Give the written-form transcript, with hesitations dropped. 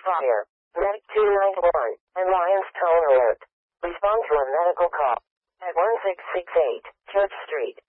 Fire. Medic 291 and Lions Tone Alert. Respond to a medical call at 1668 Church Street.